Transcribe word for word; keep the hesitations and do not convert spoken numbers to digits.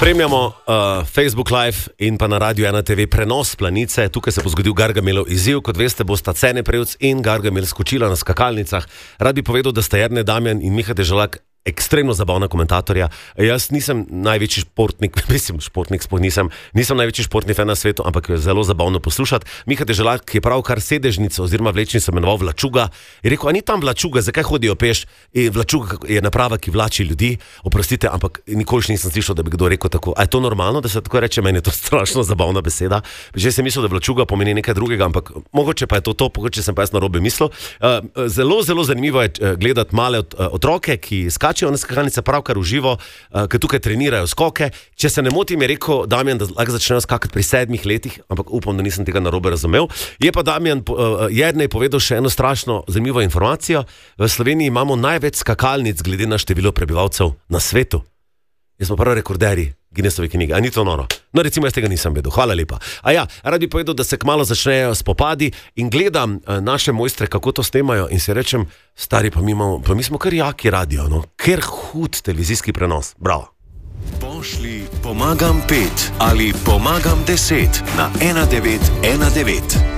Spremljamo uh, Facebook Live in pa na Radio ena te ve prenos Planice. Tukaj se bo zgodil Gargamelov izziv. Kot veste, bosta Cene Prevc in Gargamel skočila na skakalnicah. Rad bi povedal, da sta Jernej Damjan in Miha Deželak ekstremno zabavna komentatorja. Jaz nisem največji športnik, mislim, športnik sploh nisem, nisem največji športni fan na svetu, ampak je zelo zabavno poslušati. Miha Deželak je pravkar sedežnico oziroma vlečnico imenoval Vlačuga. Je rekel, a ni tam Vlačuga, zakaj hodijo peš? In Vlačuga je naprava, ki vlači ljudi. Oprostite, ampak nikoli še nisem slišal, da bi kdo rekel tako. A je to normalno, da se tako reče? Meni je to strašno zabavna beseda. Že sem mislil, da Vlačuga pomeni nekaj drugega, ampak mogoče pa je to to, mogoče sem pa jaz narobe mislil. Zelo, zelo zanimivo je gledati male otroke, ki skačejo na skakalnice, pravkar uživo, ki tukaj trenirajo skoke. Če se ne motim, je rekel Damjan, da lahko začnejo skakati pri sedmih letih, ampak upam, da nisem tega narobe razumel. Je pa Damjan Jernej povedal še eno strašno zanimivo informacijo. V Sloveniji imamo največ skakalnic glede na število prebivalcev na svetu. Jaz smo prav rekorderji Guinnessovi knjigi. A ni to noro? No, recimo, jaz tega nisem vedel. Hvala lepa. A ja, rad bi povedal, da se kmalu začnejo spopadi in gledam naše mojstre, kako to snemajo in si rečem, stari, pa mi, imamo, pa mi smo kar jaki radio, no? Ker hud televizijski prenos. Bravo. Pošli pomagam pet ali pomagam deset na ena devet ena devet.